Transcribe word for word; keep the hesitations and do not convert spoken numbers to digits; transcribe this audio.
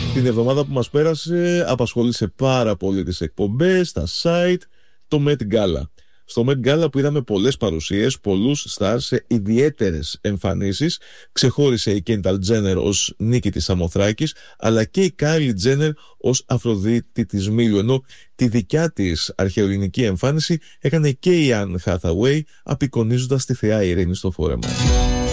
Την εβδομάδα που μας πέρασε απασχολήσε πάρα πολύ τις εκπομπές, τα site, το Met Gala. Στο Met Gala που είδαμε πολλές παρουσίες, πολλούς stars σε ιδιαίτερες εμφανίσεις, ξεχώρισε η Kendall Jenner ως Νίκη της Σαμοθράκης, αλλά και η Kylie Jenner ως Αφροδίτη της Μήλου, ενώ τη δικιά της αρχαιοελληνική εμφάνιση έκανε και η Anne Hathaway, απεικονίζοντας τη θεά ειρήνη στο φόρεμα.